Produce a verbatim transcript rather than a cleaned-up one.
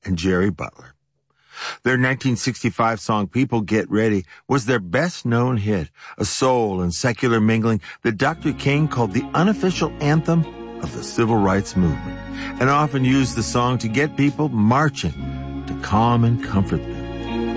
and Jerry Butler. Their nineteen sixty-five song People Get Ready was their best-known hit, a soul and secular mingling that Doctor King called the unofficial anthem of the civil rights movement, and often used the song to get people marching to calm and comfort them.